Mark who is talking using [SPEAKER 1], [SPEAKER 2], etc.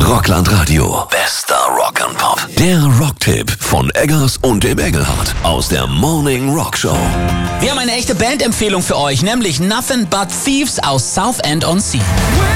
[SPEAKER 1] Rockland Radio. Bester Rock and Pop. Der Rocktipp von Eggers und dem Engelhardt aus der Morning Rock Show.
[SPEAKER 2] Wir haben eine echte Bandempfehlung für euch, nämlich Nothing But Thieves aus Southend-on-Sea.